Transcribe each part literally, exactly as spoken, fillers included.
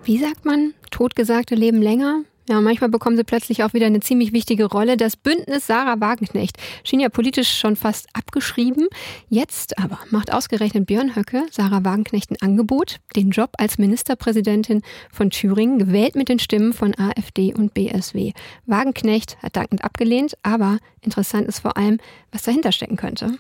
Wie sagt man? Totgesagte leben länger? Ja, manchmal bekommen sie plötzlich auch wieder eine ziemlich wichtige Rolle. Das Bündnis Sarah Wagenknecht schien ja politisch schon fast abgeschrieben. Jetzt aber macht ausgerechnet Björn Höcke Sarah Wagenknecht ein Angebot, den Job als Ministerpräsidentin von Thüringen, gewählt mit den Stimmen von AfD und B S W. Wagenknecht hat dankend abgelehnt, aber interessant ist vor allem, was dahinter stecken könnte.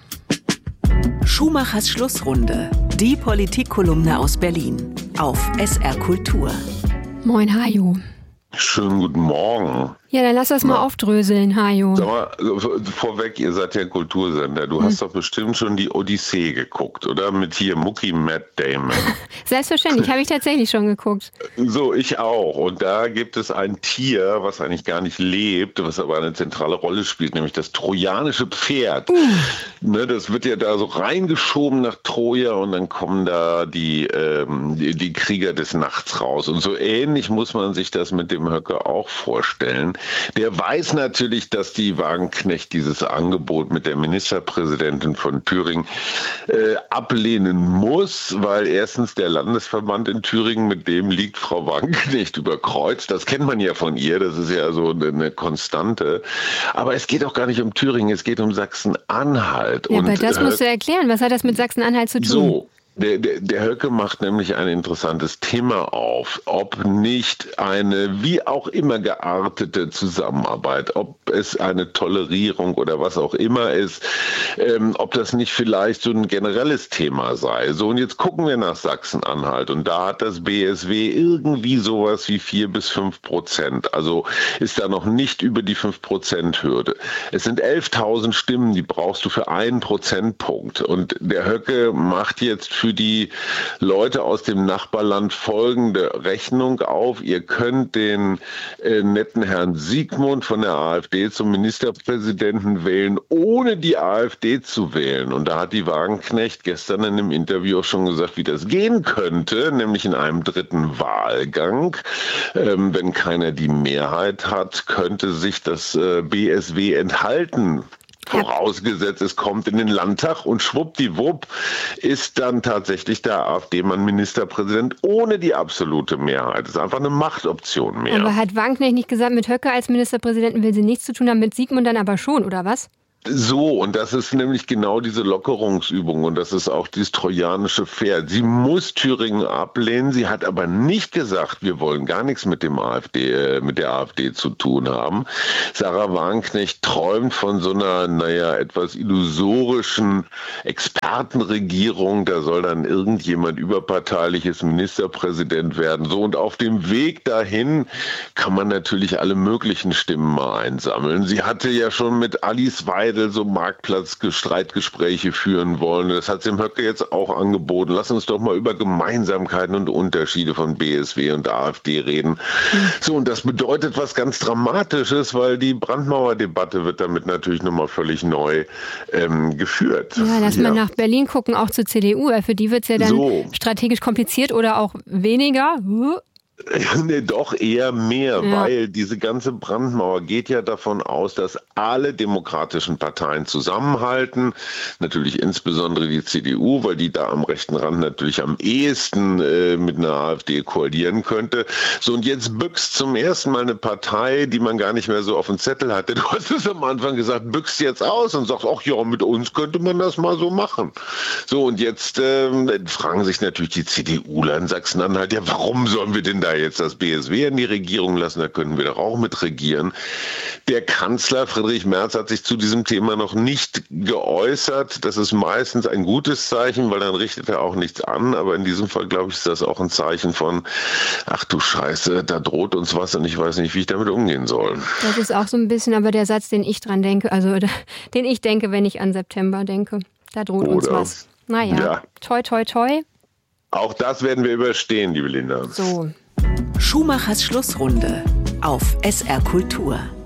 Schumachers Schlussrunde, die Politikkolumne aus Berlin auf S R Kultur. Moin Hajo. Schönen guten Morgen. Ja, dann lass das mal Na, aufdröseln, Hajo. Sag mal, vorweg, ihr seid ja ein Kultursender. Du hm. hast doch bestimmt schon die Odyssee geguckt, oder? Mit hier Mucki Matt Damon. Selbstverständlich, habe ich tatsächlich schon geguckt. So, ich auch. Und da gibt es ein Tier, was eigentlich gar nicht lebt, was aber eine zentrale Rolle spielt, nämlich das trojanische Pferd. Uh. Ne, das wird ja da so reingeschoben nach Troja und dann kommen da die, ähm, die, die Krieger des Nachts raus. Und so ähnlich muss man sich das mit dem Höcke auch vorstellen. Der weiß natürlich, dass die Wagenknecht dieses Angebot mit der Ministerpräsidentin von Thüringen äh, ablehnen muss, weil erstens der Landesverband in Thüringen, mit dem liegt Frau Wagenknecht überkreuzt. Das kennt man ja von ihr, das ist ja so eine, eine Konstante. Aber es geht auch gar nicht um Thüringen, es geht um Sachsen-Anhalt. Ja, und, aber das äh, musst du erklären. Was hat das mit Sachsen-Anhalt zu tun? So. Der, der, der Höcke macht nämlich ein interessantes Thema auf, ob nicht eine wie auch immer geartete Zusammenarbeit, ob es eine Tolerierung oder was auch immer ist, ähm, ob das nicht vielleicht so ein generelles Thema sei. So, und jetzt gucken wir nach Sachsen-Anhalt und da hat das B S W irgendwie sowas wie vier bis fünf Prozent, also ist da noch nicht über die fünf Prozent Hürde. Es sind elftausend Stimmen, die brauchst du für einen Prozentpunkt und der Höcke macht jetzt für die Leute aus dem Nachbarland folgende Rechnung auf. Ihr könnt den äh, netten Herrn Siegmund von der AfD zum Ministerpräsidenten wählen, ohne die AfD zu wählen. Und da hat die Wagenknecht gestern in einem Interview auch schon gesagt, wie das gehen könnte, nämlich in einem dritten Wahlgang. Ähm, wenn keiner die Mehrheit hat, könnte sich das äh, B S W enthalten. Vorausgesetzt, es kommt in den Landtag und schwuppdiwupp ist dann tatsächlich der AfD-Mann Ministerpräsident ohne die absolute Mehrheit. Das ist einfach eine Machtoption mehr. Aber hat Wagenknecht nicht gesagt, mit Höcke als Ministerpräsidenten will sie nichts zu tun haben, mit Siegmund dann aber schon, oder was? So, und das ist nämlich genau diese Lockerungsübung und das ist auch dieses trojanische Pferd. Sie muss Thüringen ablehnen, sie hat aber nicht gesagt, wir wollen gar nichts mit dem AfD, äh, mit der AfD zu tun haben. Sarah Wagenknecht träumt von so einer, naja, etwas illusorischen Expertenregierung, da soll dann irgendjemand überparteiliches Ministerpräsident werden. So, und auf dem Weg dahin kann man natürlich alle möglichen Stimmen mal einsammeln. Sie hatte ja schon mit Alice Weidel so Marktplatz-Streitgespräche führen wollen. Das hat sie dem Höcke jetzt auch angeboten. Lass uns doch mal über Gemeinsamkeiten und Unterschiede von B S W und AfD reden. Mhm. So, und das bedeutet was ganz Dramatisches, weil die Brandmauerdebatte wird damit natürlich nochmal völlig neu ähm, geführt. Ja, lass ja. mal nach Berlin gucken, auch zur C D U. Für die wird es ja dann so strategisch kompliziert oder auch weniger. Nee, doch eher mehr, ja. Weil diese ganze Brandmauer geht ja davon aus, dass alle demokratischen Parteien zusammenhalten, natürlich insbesondere die C D U, weil die da am rechten Rand natürlich am ehesten äh, mit einer AfD koalieren könnte. So, und jetzt büchst zum ersten Mal eine Partei, die man gar nicht mehr so auf dem Zettel hatte. Du hast es am Anfang gesagt, büchst jetzt aus und sagst, ach ja, mit uns könnte man das mal so machen. So, und jetzt äh, fragen sich natürlich die CDUler in Sachsen-Anhalt, ja, warum sollen wir denn da jetzt das B S W in die Regierung lassen, da können wir doch auch mit regieren. Der Kanzler Friedrich Merz hat sich zu diesem Thema noch nicht geäußert. Das ist meistens ein gutes Zeichen, weil dann richtet er auch nichts an. Aber in diesem Fall, glaube ich, ist das auch ein Zeichen von, ach du Scheiße, da droht uns was und ich weiß nicht, wie ich damit umgehen soll. Das ist auch so ein bisschen aber der Satz, den ich dran denke, also den ich denke, wenn ich an September denke. Da droht Oder, uns was. Naja, ja. toi, toi, toi. Auch das werden wir überstehen, liebe Linda. So. Schumachers Schlussrunde auf S R Kultur.